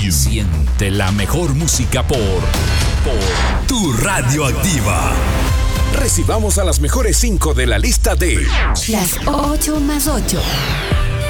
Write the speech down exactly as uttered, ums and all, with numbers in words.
Siente la mejor música por, por Tu Radioactiva. Recibamos a las mejores cinco de la lista de Las ocho más ocho.